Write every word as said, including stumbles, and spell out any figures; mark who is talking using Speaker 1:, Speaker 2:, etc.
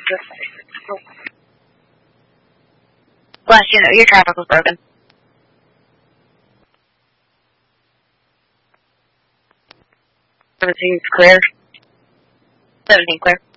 Speaker 1: Bless you, know, your traffic was broken. Everything's clear. seventeen clear.